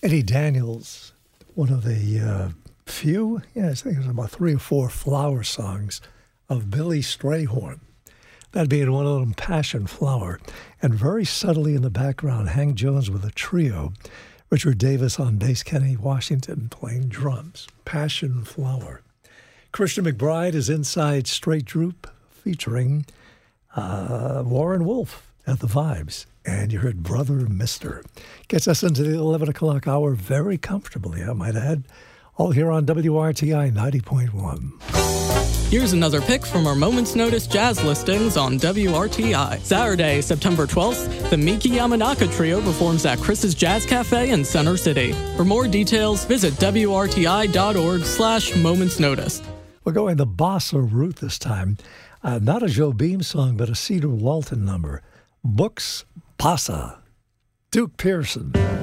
Eddie Daniels, one of the few, I think there's about 3 or 4 flower songs of Billy Strayhorn. That being one of them, Passion Flower. And very subtly in the background, Hank Jones with a trio, Richard Davis on bass, Kenny Washington playing drums. Passion Flower. Christian McBride is Inside Straight Droop, featuring Warren Wolf at the Vibes. And you heard Brother Mister. Gets us into the 11 o'clock hour very comfortably, I might add. All here on WRTI 90.1. Here's another pick from our Moments Notice jazz listings on WRTI. Saturday, September 12th, the Miki Yamanaka Trio performs at Chris's Jazz Cafe in Center City. For more details, visit WRTI.org/Moments Notice. We're going the bossa route this time. Not a Joe Beam song, but a Cedar Walton number. Books Bossa. Duke Pearson.